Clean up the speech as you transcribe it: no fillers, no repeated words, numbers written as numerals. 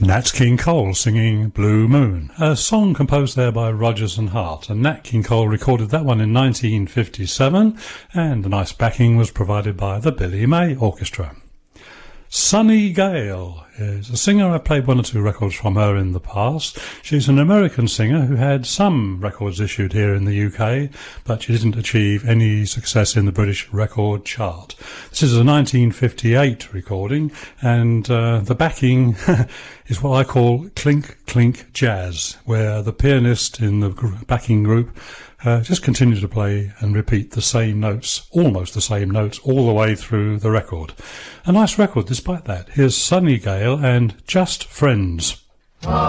Nat King Cole singing Blue Moon, a song composed there by Rodgers and Hart, and Nat King Cole recorded that one in 1957, and a nice backing was provided by the Billy May Orchestra. Sunny Gale is a singer. I've played one or two records from her in the past. She's an American singer who had some records issued here in the UK, but she didn't achieve any success in the British record chart. This is a 1958 recording, and the backing is what I call clink clink jazz, where the pianist in the backing group just continued to play and repeat the same notes, almost the same notes, all the way through the record. A nice record despite that. Here's Sunny Gale and Just Friends.